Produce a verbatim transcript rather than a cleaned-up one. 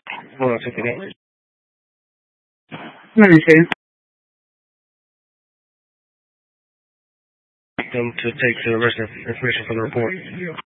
Hold on a second. Let me see. Them to take the rest of the information for the report.